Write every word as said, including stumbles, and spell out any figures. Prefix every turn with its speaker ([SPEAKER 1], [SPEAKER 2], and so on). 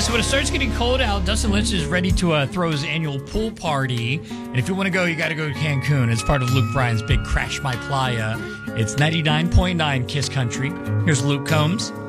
[SPEAKER 1] so when it starts getting cold out, Dustin Lynch is ready to uh, throw his annual pool party. And if you want to go, you got to go to Cancun. It's part of Luke Bryan's big Crash My Playa. It's ninety-nine point nine Kiss Country. Here's Luke Combs.